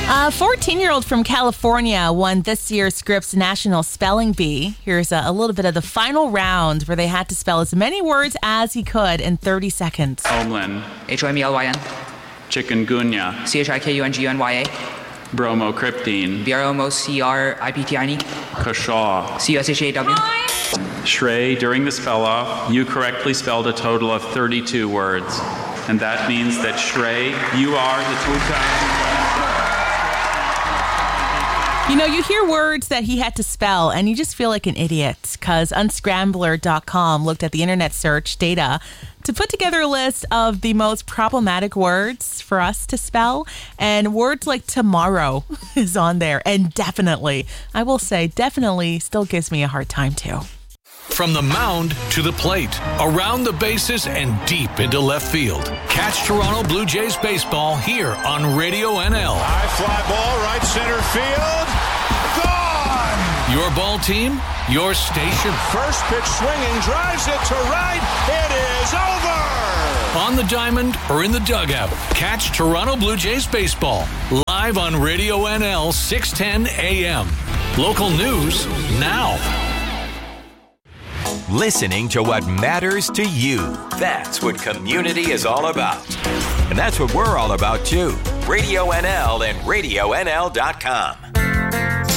A 14-year-old from California won this year's Scripps National Spelling Bee. Here's a little bit of the final round where they had to spell as many words as he could in 30 seconds. Homelyn. HOMELYN. Chikungunya. CHIKUNGUNYA. Bromocriptine. BROMOCRIPTINE. Kashaw. CUSHAW. Shrey, during the spell-off, you correctly spelled a total of 32 words. And that means that Shrey, you are the 2000. You know, you hear words that he had to spell, and you just feel like an idiot, because Unscrambler.com looked at the internet search data to put together a list of the most problematic words for us to spell, and words like tomorrow is on there, and definitely, I will say, definitely still gives me a hard time too. From the mound to the plate, around the bases, and deep into left field. Catch Toronto Blue Jays baseball here on Radio NL. High fly ball, right center field. Gone! Your ball team, your station. First pitch swinging, drives it to right. It is over! On the diamond or in the dugout, catch Toronto Blue Jays baseball live on Radio NL 610 AM. Local news now. Listening to what matters to you. That's what community is all about. And that's what we're all about, too. Radio NL and RadioNL.com.